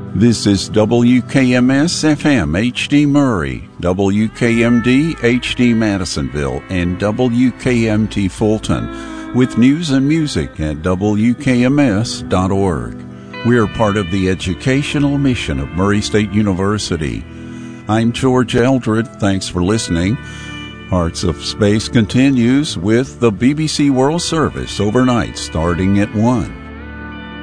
This is WKMS FM HD Murray, WKMD HD Madisonville, and WKMT Fulton, with news and music at WKMS.org. We are part of the educational mission of Murray State University. I'm George Eldred. Thanks for listening. Hearts of Space continues with the BBC World Service overnight starting at 1.